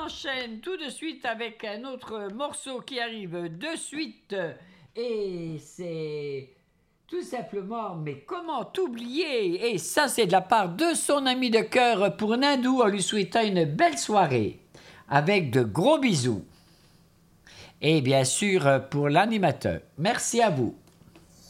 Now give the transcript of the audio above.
enchaîne tout de suite avec un autre morceau qui arrive de suite. Et c'est tout simplement, mais comment t'oublier? Et ça, c'est de la part de son ami de cœur pour Nandou, en lui souhaitant une belle soirée. Avec de gros bisous. Et bien sûr, pour l'animateur. Merci à vous.